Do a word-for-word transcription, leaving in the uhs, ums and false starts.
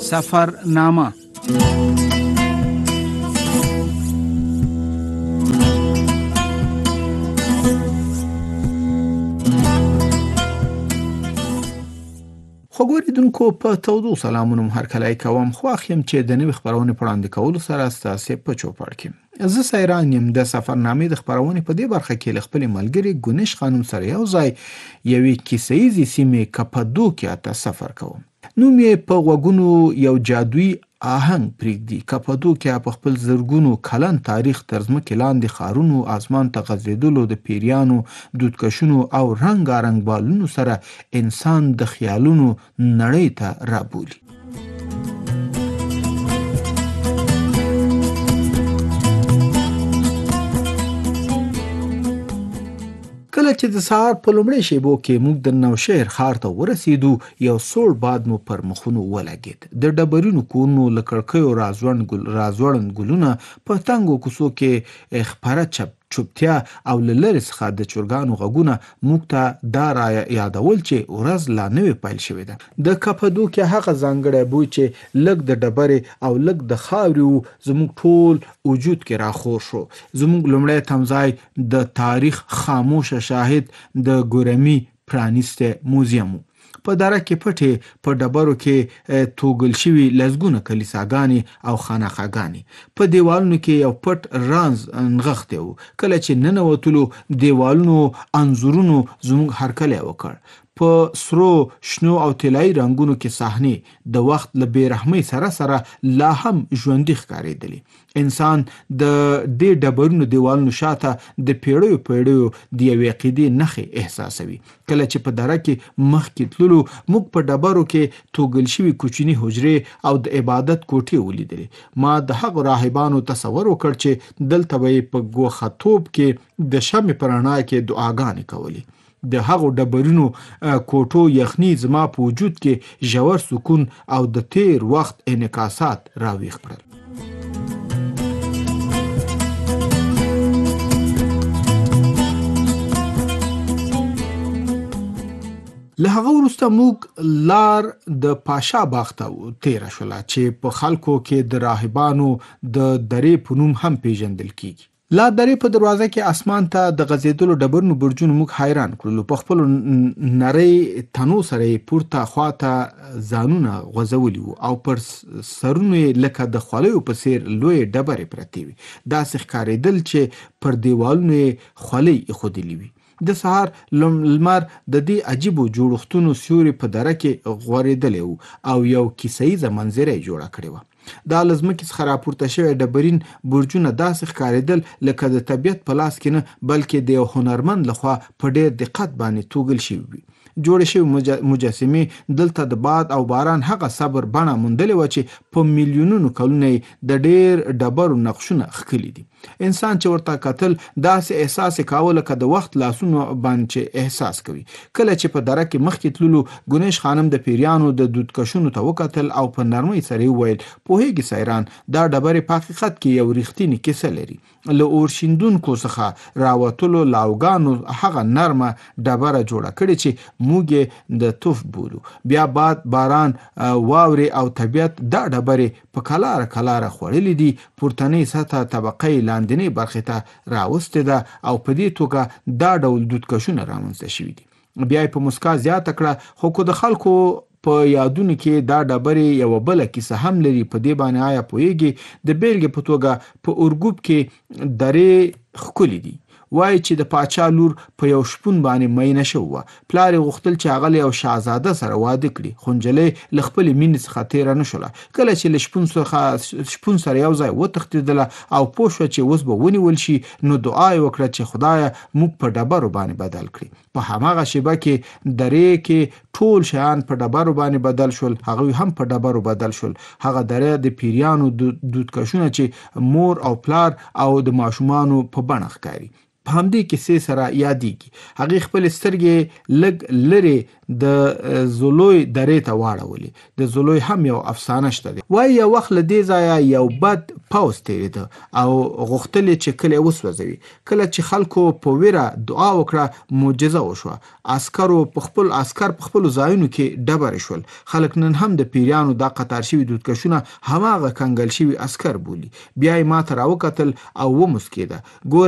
سفرنامه. خو ګوریدونکو په تودو سلامونو هرکلی کوم. خواخ یم چې د نوې خپرونې په وړاندې کولو سره ستاسې په چوپړ کې زه سیران یم. د سفرنامې د خپرونې په دې برخه کې له خپلې ملګرې ګونیش خانم سره یو ځای یوې کیسه ییزې سیمې کپادوکیا ته سفر کوم. نوم یې په غوږونو یو جادویي آهنګ پرېږدي. کپادوکیا په خپل زرګونو کلن تاریخ تر ځمکې لاندې ښارونو، آسمان ته غځېدلو د پیریانو، دودکشونو او رنګارنګ بالونو سره انسان د خیالونو نړۍ ته رابولي. کله چې د سهار په لومړۍ شیبو کې موږ د نوشهر ښار ته ورسېدو، یو سوړ باد مو پر مخونو ولګېد. د ډبرینو کورونو له کړکیو راځوړند ګل راځوړند ګلونه په تنګو کوڅو کې خپره چپ چوپتیا او له لرې څخه د چرګانو غږونه موږ ته دا را یادول چې ورځ لا نوې پیل شوې ده. د کپادوکیا هغه ځانګړی بوی چې لږ د ډبرې او لږ د خاورې و زموږ ټول وجود کې راخور شو. زموږ لومړی تمځای د تاریخ خاموشه شاهد د ګورمي پرانیسته موزیم و. په دره کې پټې په ډبرو کې توګل شوي لسګونه کلیساګانې او خانقاګانې. په دیوالونو کې یو پټ رانز نغښتی و. کله چې ننوتلو دیوالونو انځورونو زموږ هرکلی وکړ. په سرو، شنو او طلایي رنګونو کې صحنې د وخت له بېرحمۍ سره سره لا هم ژوندي ښکارېدلې. انسان د دې ډبرونو دیوالونو شاته د پیړیو پیړیو د یوې عقیدې نښې احساسوي. کله چې په دره کې مخکې تللو، موږ په ډبرو کې توګل شوي کوچني حجرې او د عبادت کوټې ولیدلې. ما د هغو راهبانو تصور وکړ چې دلته به یې په ګوښه توب کې د شمعې په رڼا کې دعاګانې کولې. د هغو ډبرینو کوټو یخني زما په وجود کې ژور سکون او د تیر وخت انعکاسات راویښ کړل. له هغه وروسته موږ لار د پاشا باغ ته تیره شوله چې په خلکو کې د راهبانو د درې په نوم هم پیژندل کیږي. لا درې په دروازه کې اسمان ته د غځېدلو ډبرونو برجونو موږ حیران کړلو. په خپلو نرۍ تنو سره یې پورته خواته ځانونه غځولي وو او پر سرونو یې لکه د خولیو په څېر لویې ډبرې پرتې وې. داسې ښکارېدل چې پر دیوالونو یې خولۍ ایښودلې وي. د سهار لمر د دې عجیبو جوړښتونو سیوري په دره کې غوړېدلی و او یو کیسه ییزه منظره یې جوړه کړې وه. دا له ځمکې څخه راپورته شوي ډبرین برجونه داسې ښکارېدل لکه د طبیعت په لاس کې نه، بلکې د یو هنرمند لخوا په ډېر دقت باندې توږل شوي وي. جوړې شوې مجسمې دلته د باد او باران هغه صبر بڼه موندلې وه چې په میلیونونو کلونه یې د ډېر ډبرو نقشونه ښکلي دي. انسان چې ورته کتل داسې احساس یې کاوه لکه د وخت لاسونو باندې چې احساس کوي. کله چې په دره کې مخکې تللو، ګونیش خانم د پیریانو د دودکشونو ته وکتل او په نرمۍ سره یې وویل: پوهېږي سیران، دا ډبرې په حقیقت کې یو رښتینې کیسه لري. له اورشیندونکو څخه راوتلو لاوګانو هغه نرمه ډبره جوړه کړې چې موږ یې د توف بولو. بیا باد، باران، واورې او طبیعت دا ډبرې په کلاره کلاره خوړلې دي. پورتنۍ سطح طبقه لاندنۍ برخې ته راوستې ده او په دې توګه دا ډول دودکشونه رامنځته شوي دي. بیا یې په مسکا زیاته کړه: خو که د خلکو په یادونو کې دا ډبرې یوه بله کیسه هم لري، په دې باندې آیا پوهېږي؟ د بیلګې په توګه په ارګوب کې درې ښکلي دي. وایي چې د پاچا لور په یو شپون باندې مینه شوې وه. پلار یې غوښتل چې هغه له یو شهزاده سره واده کړي، خو نجلۍ له خپلې مینې څخه تېره نه شوله. کله چې له شپون څخه شپون سره یو ځای وتښتېدله او پوه شوه چې اوس به ونیول شي، نو دعا یې وکړه چې خدایه موږ په ډبرو باندې بدل کړي. په هماغه شیبه کې درې کې ټول شیان په ډبرو باندې بدل شول. هغوی هم په ډبرو بدل شول. هغه دره د پیریانو دودکشونه چې مور او پلار او د ماشومانو په بڼه ښکاري. په همدې کیسې سره یادېږي. هغې خپلې سترګې لږ لرې د زولوی درې ته واړولې. د زولوی هم یو افسانه شته دی. وایي یو وخت له دې ځایه یو بد پوځ تېرېده او غوښتل یې چې کلی وسوځوي. کله چې خلکو په ویره دعا وکړه معجزه وشوه. عسکرو په خپل عسکر په خپلو ځایونو کې ډبرې شول. خلک نن هم د پیریانو دا قطار شوي دودکشونه هماغه کنګل شوي عسکر بولي. بیا یې ما ته راوکتل او وموسکېده. ګوره